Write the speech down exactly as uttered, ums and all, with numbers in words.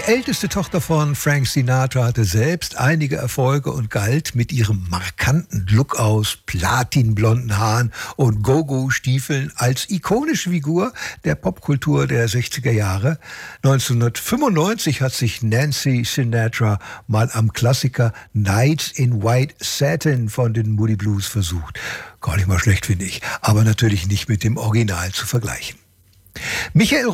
Die älteste Tochter von Frank Sinatra hatte selbst einige Erfolge und galt mit ihrem markanten Look aus platinblonden Haaren und Go-Go-Stiefeln als ikonische Figur der Popkultur der sechziger Jahre. neunzehnhundertfünfundneunzig hat sich Nancy Sinatra mal am Klassiker Nights in White Satin von den Moody Blues versucht. Gar nicht mal schlecht, finde ich, aber natürlich nicht mit dem Original zu vergleichen. Michael